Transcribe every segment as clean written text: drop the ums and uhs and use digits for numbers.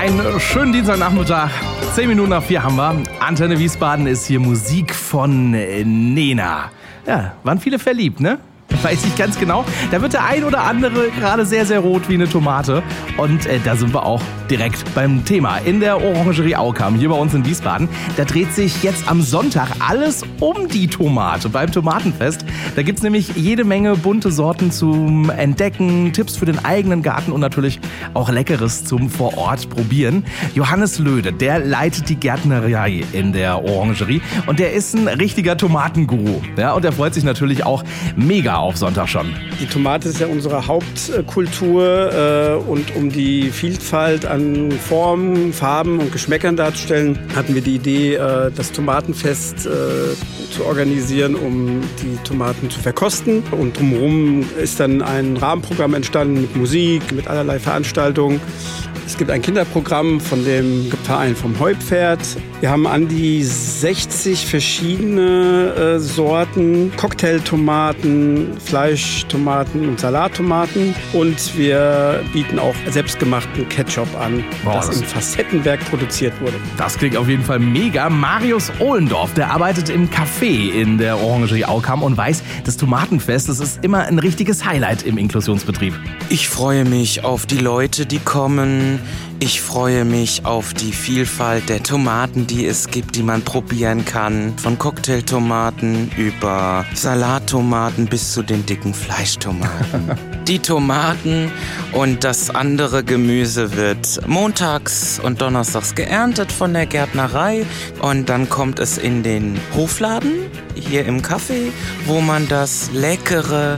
Einen schönen Dienstagnachmittag. 10 Minuten nach 4 haben wir. Antenne Wiesbaden ist hier Musik von Nena. Ja, waren viele verliebt, ne? Weiß ich ganz genau. Da wird der ein oder andere gerade sehr, sehr rot wie eine Tomate. Und da sind wir auch direkt beim Thema. In der Orangerie Aukam, hier bei uns in Wiesbaden, da dreht sich jetzt am Sonntag alles um die Tomate beim Tomatenfest. Da gibt's nämlich jede Menge bunte Sorten zum Entdecken, Tipps für den eigenen Garten und natürlich auch Leckeres zum vor Ort probieren. Johannes Löde, der leitet die Gärtnerei in der Orangerie und der ist ein richtiger Tomatenguru. Ja, und er freut sich natürlich auch mega auf Sonntag schon. Die Tomate ist ja unsere Hauptkultur und um die Vielfalt an Formen, Farben und Geschmäckern darzustellen, hatten wir die Idee, das Tomatenfest zu organisieren, um die Tomaten zu verkosten. Und drumherum ist dann ein Rahmenprogramm entstanden mit Musik, mit allerlei Veranstaltungen. Es gibt ein Kinderprogramm von dem Verein vom Heupferd. Wir haben an die 60 verschiedene Sorten, Cocktailtomaten, Fleischtomaten und Salattomaten. Und wir bieten auch selbstgemachten Ketchup an, das in Facettenwerk produziert wurde. Das klingt auf jeden Fall mega. Marius Ohlendorf, der arbeitet im Café in der Orangerie Aukam und weiß, das Tomatenfest, das ist immer ein richtiges Highlight im Inklusionsbetrieb. Ich freue mich auf die Leute, die kommen. Ich freue mich auf die Vielfalt der Tomaten, die es gibt, die man probieren kann. Von Cocktailtomaten über Salattomaten bis zu den dicken Fleischtomaten. Die Tomaten und das andere Gemüse wird montags und donnerstags geerntet von der Gärtnerei. Und dann kommt es in den Hofladen hier im Café, wo man das leckere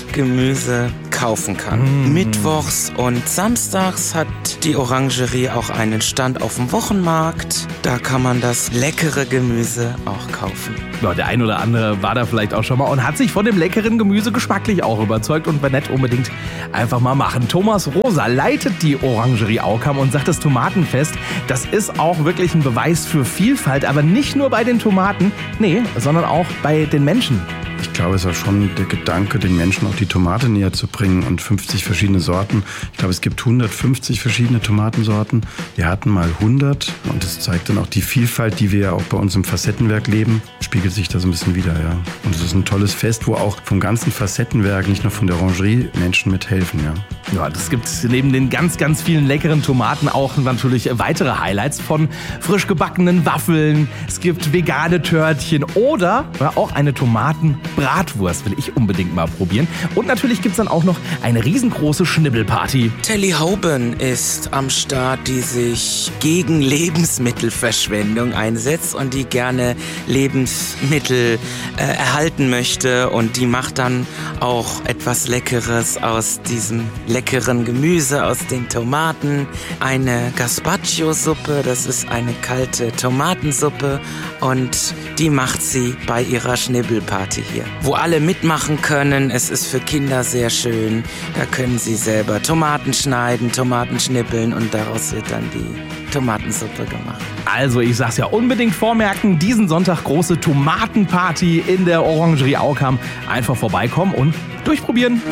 Gemüse kaufen kann. Mittwochs und samstags hat die Orangerie auch einen Stand auf dem Wochenmarkt. Da kann man das leckere Gemüse auch kaufen. Ja, der ein oder andere war da vielleicht auch schon mal und hat sich von dem leckeren Gemüse geschmacklich auch überzeugt und wenn nicht, unbedingt einfach mal machen. Thomas Rosa leitet die Orangerie Aukam und sagt, das Tomatenfest, das ist auch wirklich ein Beweis für Vielfalt, aber nicht nur bei den Tomaten, nee, sondern auch bei den Menschen. Ich glaube, es war schon der Gedanke, den Menschen auch die Tomate näher zu bringen und 50 verschiedene Sorten. Ich glaube, es gibt 150 verschiedene Tomatensorten. Wir hatten mal 100 und das zeigt dann auch die Vielfalt, die wir ja auch bei uns im Facettenwerk leben. Spiegelt sich das ein bisschen wieder, ja. Und es ist ein tolles Fest, wo auch vom ganzen Facettenwerk, nicht nur von der Orangerie, Menschen mithelfen, ja. Ja, das gibt neben den ganz, ganz vielen leckeren Tomaten auch natürlich weitere Highlights von frisch gebackenen Waffeln. Es gibt vegane Törtchen oder auch eine Tomatenbratwurst, will ich unbedingt mal probieren. Und natürlich gibt's dann auch noch eine riesengroße Schnibbelparty. Telly Hauben ist am Start, die sich gegen Lebensmittelverschwendung einsetzt und die gerne Lebensmittel erhalten möchte. Und die macht dann auch etwas Leckeres aus diesem leckeren Gemüse, aus den Tomaten. Eine Gazpacho-Suppe, das ist eine kalte Tomatensuppe und die macht sie bei ihrer Schnibbelparty hier. Wo alle mitmachen können, es ist für Kinder sehr schön. Da können sie selber Tomaten schneiden, Tomaten schnippeln und daraus wird dann die Tomatensuppe gemacht. Also ich sag's ja, unbedingt vormerken, diesen Sonntag große Tomatenparty in der Orangerie Aukam. Einfach vorbeikommen und durchprobieren.